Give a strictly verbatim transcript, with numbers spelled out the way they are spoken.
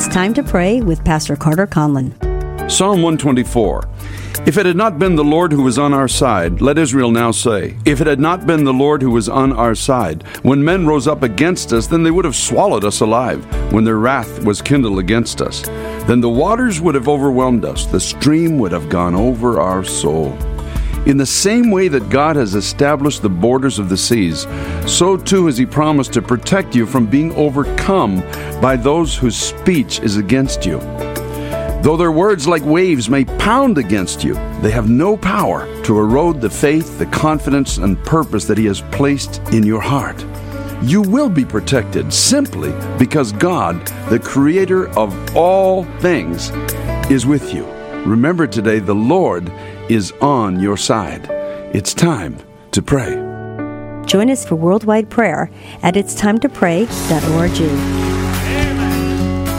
It's time to pray with Pastor Carter Conlon. Psalm one twenty-four. If it had not been the Lord who was on our side, let Israel now say, if it had not been the Lord who was on our side, when men rose up against us, then they would have swallowed us alive, when their wrath was kindled against us. Then the waters would have overwhelmed us, the stream would have gone over our soul. In the same way that God has established the borders of the seas, so too has He promised to protect you from being overcome by those whose speech is against you. Though their words like waves may pound against you, they have no power to erode the faith, the confidence, and purpose that He has placed in your heart. You will be protected simply because God, the Creator of all things, is with you. Remember today, the Lord is on your side. It's time to pray. Join us for worldwide prayer at its time to pray dot org.